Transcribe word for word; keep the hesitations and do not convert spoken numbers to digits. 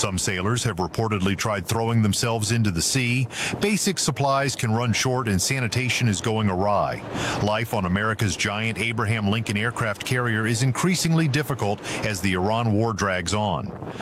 Some sailors have reportedly tried throwing themselves into the sea. Basic supplies can run short and sanitation is going awry. Life on America's giant Abraham Lincoln aircraft carrier is increasingly difficult as the Iran war drags on.